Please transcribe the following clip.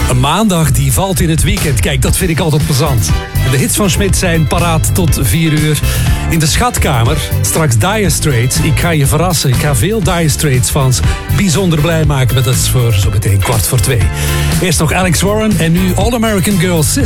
Een maandag die valt in het weekend. Kijk, dat vind ik altijd plezant. De hits van Smit zijn paraat tot 4 uur. In de schatkamer, straks Dire Straits. Ik ga je verrassen. Ik ga veel Dire Straits fans bijzonder blij maken. Maar dat is voor zo meteen 1:15. Eerst nog Alex Warren en nu All American Girl Sis.